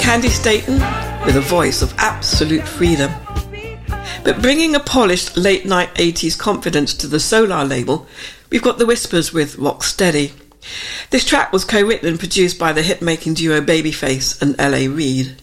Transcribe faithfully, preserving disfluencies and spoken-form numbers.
Candy Staton with a voice of absolute freedom. But bringing a polished late-night eighties confidence to the Solar label, we've got The Whispers with Rock Steady. This track was co-written and produced by the hit-making duo Babyface and L A Reid.